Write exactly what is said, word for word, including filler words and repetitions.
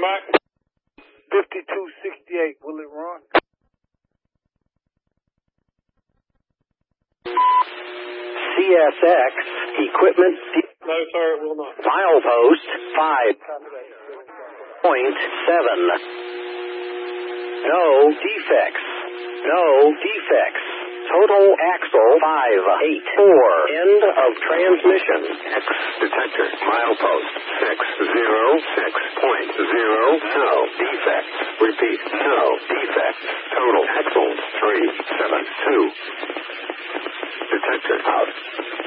Mac. fifty-two sixty-eight, will it run? C S X equipment. No, sir, it will not. Milepost five point seven. No defects. No defects. Total axle five eight four. End of transmission. X detector. Milepost six zero six point zero. No defects. Repeat. No defects. Total axles three seven two. Detector out.